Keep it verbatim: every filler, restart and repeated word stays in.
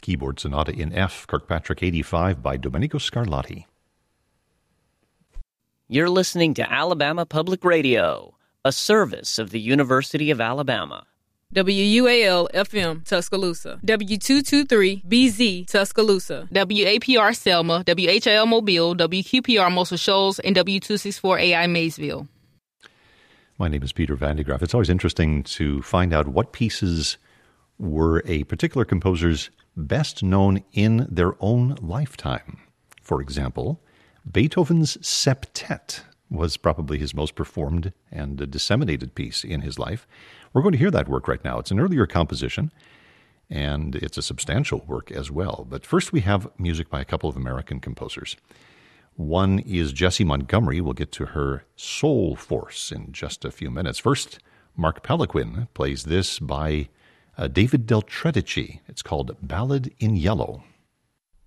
keyboard sonata in F, Kirkpatrick eighty-five by Domenico Scarlatti. You're listening to Alabama Public Radio, a service of the University of Alabama. W U A L F M Tuscaloosa, W two twenty-three B Z Tuscaloosa, W A P R Selma, W H L Mobile, W Q P R Muscle Shoals, and W two sixty-four A I Maysville. My name is Peter Van de Graaff. It's always interesting to find out what pieces were a particular composer's best known in their own lifetime. For example, Beethoven's Septet was probably his most performed and disseminated piece in his life. We're going to hear that work right now. It's an earlier composition, and it's a substantial work as well. But first we have music by a couple of American composers. One is Jessie Montgomery. We'll get to her Soul Force in just a few minutes. First, Mark Pelequin plays this by uh, David Del Tredici. It's called Ballad in Yellow.